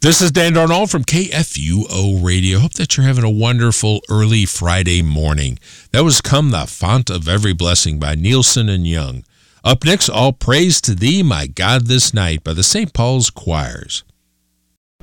This is Dan Darnold from KFUO Radio. Hope that you're having a wonderful early Friday morning. That was Come the Font of Every Blessing by Nielsen and Young. Up next, All Praise to Thee, My God, This Night by the St. Paul's Choirs.